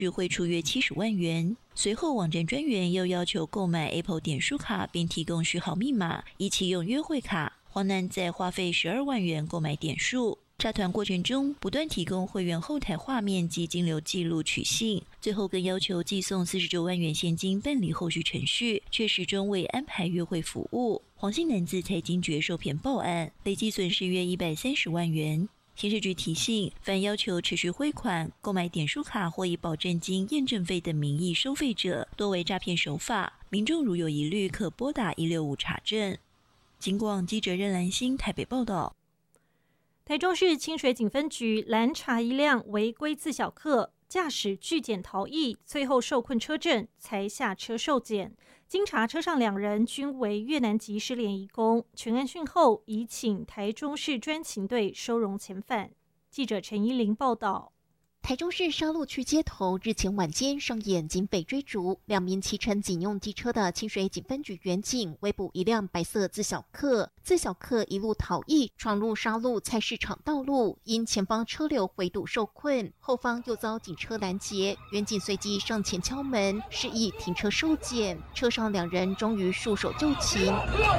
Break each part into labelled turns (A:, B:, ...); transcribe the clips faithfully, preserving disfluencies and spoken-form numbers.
A: 日汇出约七十万元。随后，网站专员又要求购买 Apple 点数卡，并提供序号密码，以启用约会卡。黄男再花费十二万元购买点数。诈团过程中不断提供会员后台画面及金流记录取信，最后更要求寄送四十九万元现金办理后续程序，却始终未安排约会服务。黄姓男子才惊觉受骗报案，累计损失约一百三十万元。刑事局提醒，凡要求持续汇款、购买点数卡或以保证金、验证费等名义收费者，多为诈骗手法。民众如有疑虑，可拨打一六五查证。警广记者任兰心台北报道。
B: 台中市清水警分局拦查一辆违规自小客，驾驶拒检逃逸，最后受困车阵，才下车受检。经查，车上两人均为越南籍失联移工。全案讯后，已请台中市专勤队收容遣返。记者陈依玲报道。
C: 台中市沙鹿区街头日前晚间上演警匪追逐，两名骑乘警用机车的清水警分局员警围捕一辆白色自小客，自小客一路逃逸，闯入沙鹿菜市场道路，因前方车流围堵受困，后方又遭警车拦截，员警随即上前敲门，示意停车受检，车上两人终于束手就擒。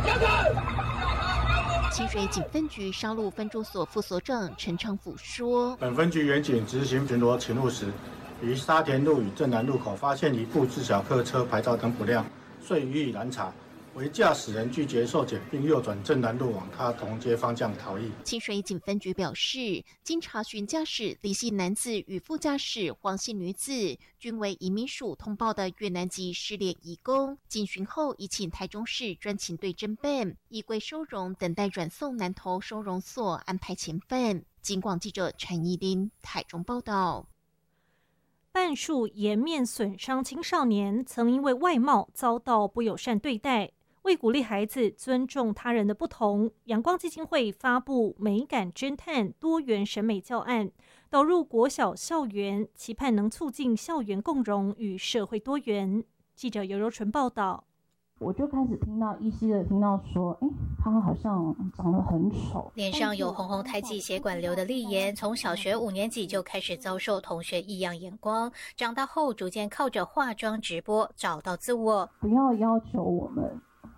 C: 清水警分局沙鹿分驻所副所长陈昌甫说：“
D: 本分局员警执行巡逻勤务时，于沙田路与正南路口发现一部自小客车牌照灯不亮，遂予以拦查。为驾驶人拒绝受检，并右转正南路往他同街方向逃逸。”
C: 清水警分局表示，经查询驾驶李姓男子与副驾驶黄姓女子均为移民署通报的越南籍失联移工，警询后已请台中市专勤队侦办，依归收容，等待转送南投收容所安排遣返。警广记者陈怡琳台中报道。
B: 半数颜面损伤青少年曾因为外貌遭到不友善对待。为鼓励孩子尊重他人的不同，阳光基金会发布美感侦探多元审美教案，导入国小校园，期盼能促进校园共融与社会多元。记者尤柔纯报道。
E: 我就开始听到依稀的听到说，哎，他好像长得很丑。
F: 脸上有红红胎记血管瘤的丽妍，从小学五年级就开始遭受同学异样眼光，长大后逐渐靠着化妆直播找到自我。
E: 不要要求我们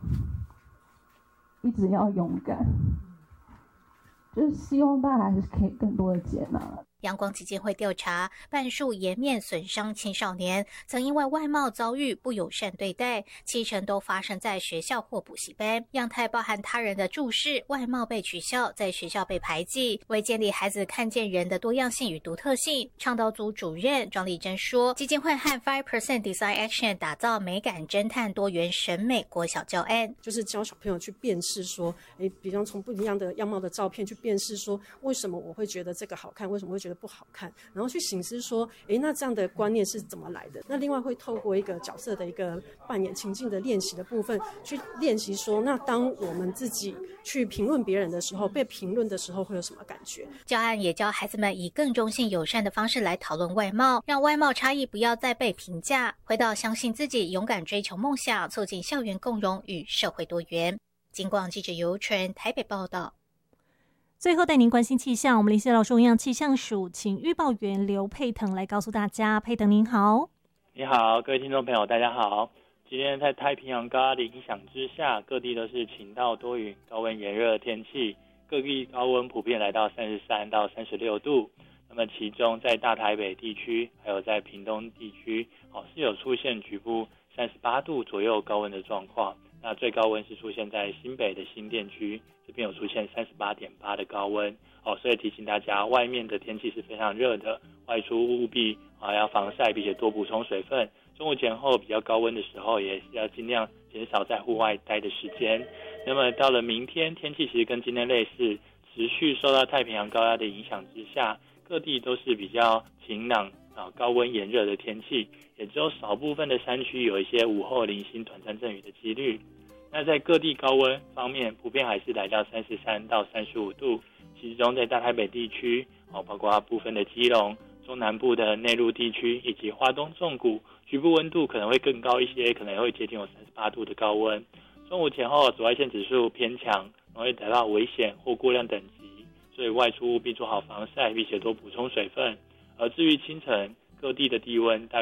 E: 一直要勇敢，就是希望大家还是可以更多的接纳。
F: 阳光基金会调查，半数颜面损伤青少年曾因为外貌遭遇不友善对待，七成都发生在学校或补习班。样态包含他人的注视、外貌被取笑、在学校被排挤。为建立孩子看见人的多样性与独特性，倡导组主任庄丽珍说，基金会和 five percent Design Action 打造美感侦探多元审美国小教案，
G: 就是教小朋友去辨识说，诶，比方从不一样的样貌的照片去辨识说，为什么我会觉得这个好看，为什么会觉得不好看，然后去省思说，诶，那这样的观念是怎么来的？那另外会透过一个角色的一个扮演情境的练习的部分，去练习说，那当我们自己去评论别人的时候，被评论的时候会有什么感觉？
F: 教案也教孩子们以更中性友善的方式来讨论外貌，让外貌差异不要再被评价，回到相信自己，勇敢追求梦想，促进校园共融与社会多元。警广记者尤纯台北报道。
B: 最后带您关心气象，我们联系到中央气象署，请预报员刘佩腾来告诉大家。佩腾您好。
H: 你好，各位听众朋友大家好。今天在太平洋高压的影响之下，各地都是晴到多云、高温炎热的天气，各地高温普遍来到三十三到三十六度。那么其中在大台北地区还有在屏东地区哦，是有出现局部三十八度左右高温的状况。那最高温是出现在新北的新店区，这边有出现 三十八点八 的高温哦，所以提醒大家，外面的天气是非常热的，外出务必啊要防晒，并且多补充水分。中午前后比较高温的时候，也是要尽量减少在户外待的时间。那么到了明天，天气其实跟今天类似，持续受到太平洋高压的影响之下，各地都是比较晴朗啊高温炎热的天气，也只有少部分的山区有一些午后零星短暂阵雨的几率。那在各地高温方面，普遍还是来到三十三到三十五度，其中在大台北地区哦，包括部分的基隆、中南部的内陆地区以及花东纵谷，局部温度可能会更高一些，可能会接近有三十八度的高温。中午前后紫外线指数偏强，容易达到危险或过量等级，所以外出务必做好防晒，并且多补充水分。而至于清晨，各地的低温大